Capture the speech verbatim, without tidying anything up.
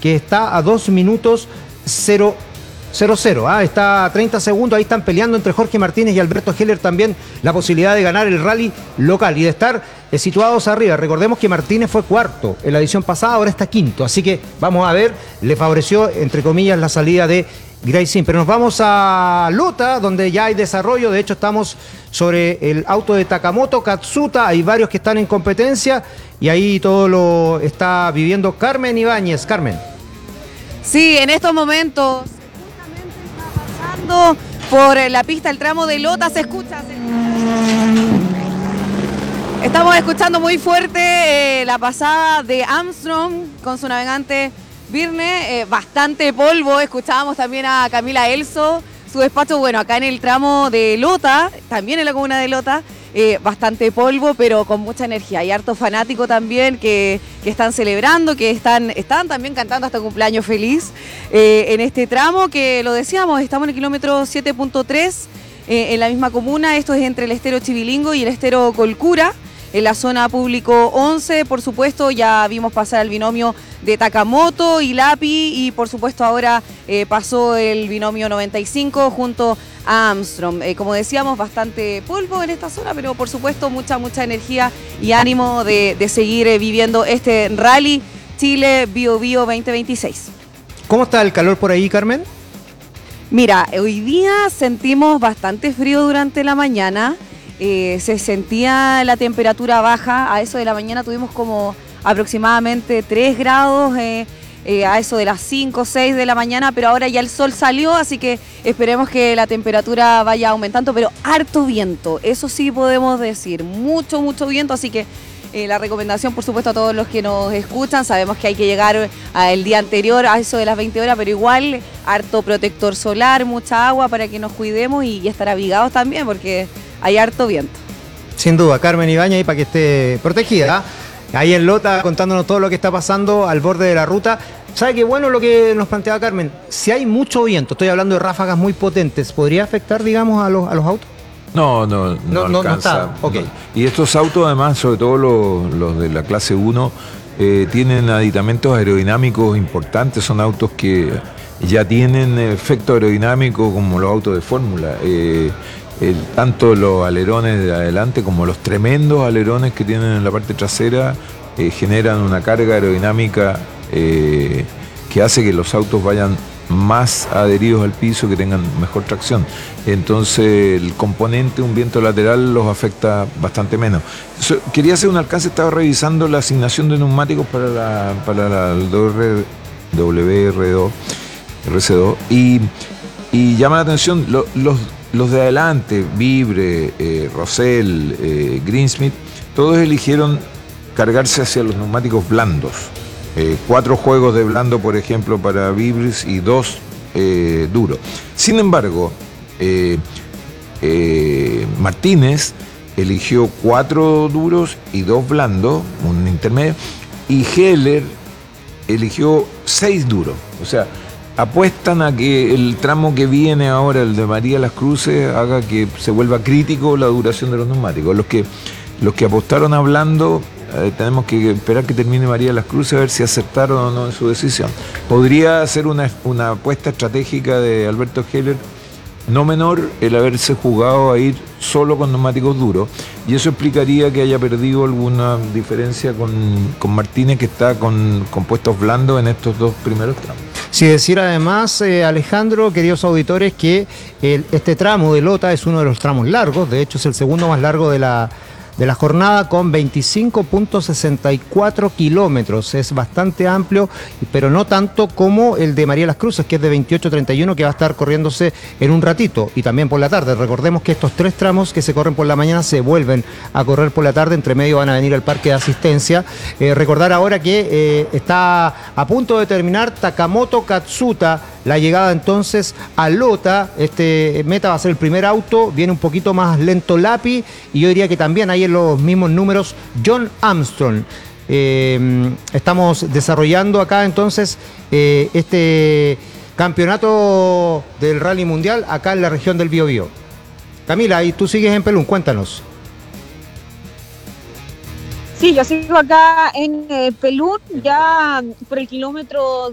que está a dos minutos cero cero. Ah, está a treinta segundos, ahí están peleando entre Jorge Martínez y Alberto Heller también la posibilidad de ganar el rally local y de estar eh, situados arriba. Recordemos que Martínez fue cuarto en la edición pasada, ahora está quinto, así que vamos a ver, le favoreció entre comillas la salida de Grayson. Pero nos vamos a Lota, donde ya hay desarrollo. De hecho, estamos sobre el auto de Takamoto Katsuta, hay varios que están en competencia y ahí todo lo está viviendo Carmen Ibáñez. Carmen. Sí, en estos momentos por la pista, el tramo de Lota, se escucha. Se... Estamos escuchando muy fuerte eh, la pasada de Armstrong con su navegante Virne, eh, bastante polvo. Escuchábamos también a Camila Elso, su despacho, bueno, acá en el tramo de Lota, también en la comuna de Lota, eh, bastante polvo, pero con mucha energía. Hay harto fanático también que, que están celebrando, que están, están también cantando hasta cumpleaños feliz eh, en este tramo, que lo decíamos, estamos en el kilómetro siete punto tres, eh, en la misma comuna. Esto es entre el estero Chivilingo y el estero Colcura. En la zona público once, por supuesto, ya vimos pasar al binomio de Takamoto y Lapi, y por supuesto ahora eh, pasó el binomio noventa y cinco junto a Armstrong. Eh, como decíamos, bastante polvo en esta zona, pero por supuesto mucha, mucha energía y ánimo de, de seguir eh, viviendo este Rally Chile Bio Bio veinte veintiséis. ¿Cómo está el calor por ahí, Carmen? Mira, hoy día sentimos bastante frío durante la mañana. Eh, se sentía la temperatura baja, a eso de la mañana tuvimos como aproximadamente tres grados, eh, eh, a eso de las cinco o seis de la mañana, pero ahora ya el sol salió, así que esperemos que la temperatura vaya aumentando, pero harto viento, eso sí podemos decir, mucho, mucho viento, así que eh, la recomendación, por supuesto, a todos los que nos escuchan, sabemos que hay que llegar el día anterior a eso de las veinte horas, pero igual harto protector solar, mucha agua para que nos cuidemos y, y estar abrigados también, porque hay harto viento. Sin duda, Carmen Ibáñez ahí para que esté protegida. ¿eh? Ahí en Lota contándonos todo lo que está pasando al borde de la ruta. ¿Sabe qué bueno lo que nos planteaba Carmen? Si hay mucho viento, estoy hablando de ráfagas muy potentes, ¿podría afectar, digamos, a los, a los autos? No, no, no, no alcanza. No está. Okay. No. Y estos autos, además, sobre todo los, los de la clase uno, eh, tienen aditamentos aerodinámicos importantes. Son autos que ya tienen efecto aerodinámico como los autos de fórmula. Eh, El, tanto los alerones de adelante como los tremendos alerones que tienen en la parte trasera eh, generan una carga aerodinámica eh, que hace que los autos vayan más adheridos al piso, que tengan mejor tracción. Entonces el componente, un viento lateral, los afecta bastante menos. So, quería hacer un alcance, estaba revisando la asignación de neumáticos para la, para la W R dos, R C dos, y, y llama la atención lo, los Los de adelante, Vibre, eh, Rosell, eh, Greensmith, todos eligieron cargarse hacia los neumáticos blandos. Eh, cuatro juegos de blando, por ejemplo, para Vibres y dos eh, duros. Sin embargo, eh, eh, Martínez eligió cuatro duros y dos blandos, un intermedio, y Heller eligió seis duros. O sea, apuestan a que el tramo que viene ahora, el de María Las Cruces, haga que se vuelva crítico la duración de los neumáticos. Los que, los que apostaron hablando, eh, tenemos que esperar que termine María Las Cruces a ver si acertaron o no en su decisión. Podría ser una, una apuesta estratégica de Alberto Heller, no menor, el haberse jugado a ir solo con neumáticos duros, y eso explicaría que haya perdido alguna diferencia con, con Martínez, que está con compuestos blandos en estos dos primeros tramos. Sí, decir además, eh, Alejandro, queridos auditores, que el, este tramo de Lota es uno de los tramos largos, de hecho es el segundo más largo de la, de la jornada, con veinticinco punto sesenta y cuatro kilómetros. Es bastante amplio, pero no tanto como el de María Las Cruces, que es de veintiocho treinta y uno, que va a estar corriéndose en un ratito, y también por la tarde. Recordemos que estos tres tramos que se corren por la mañana se vuelven a correr por la tarde, entre medio van a venir al parque de asistencia. Eh, recordar ahora que eh, está a punto de terminar Takamoto Katsuta, la llegada entonces a Lota. Este meta va a ser el primer auto, viene un poquito más lento Lapi, y yo diría que también hay en los mismos números John Armstrong. Eh, estamos desarrollando acá entonces eh, este campeonato del Rally Mundial acá en la región del Biobío. Camila, y tú sigues en Pelún, cuéntanos. Sí, yo sigo acá en eh, Pelún, ya por el kilómetro